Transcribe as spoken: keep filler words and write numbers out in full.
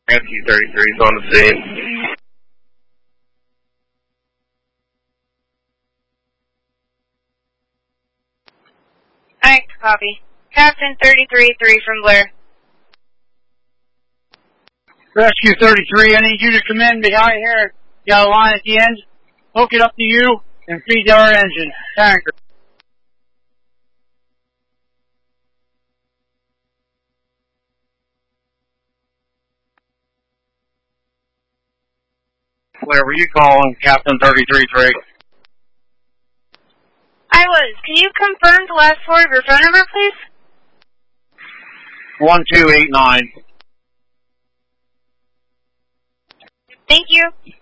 Rescue thirty-three is on the scene. Alright, copy. Captain thirty-three three from Blair. Rescue thirty-three, I need you to come in behind here. You got a line at the end. Hook it up to you and feed our engine. Tanker. Where were you calling, Captain thirty-three three? I was. Can you confirm the last four of your phone number, please? one two eight nine. Thank you.